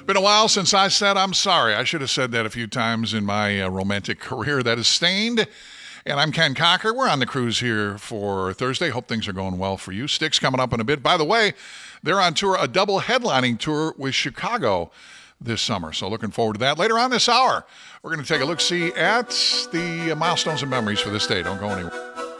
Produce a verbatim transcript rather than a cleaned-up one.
Been a while since I said I'm sorry. I should have said that a few times in my uh, romantic career. That is Stained. And I'm Ken Cocker. We're on the cruise here for Thursday. Hope things are going well for you. Styx coming up in a bit. By the way, they're on tour, a double headlining tour with Chicago this summer. So looking forward to that. Later on this hour, we're going to take a look-see at the milestones and memories for this day. Don't go anywhere.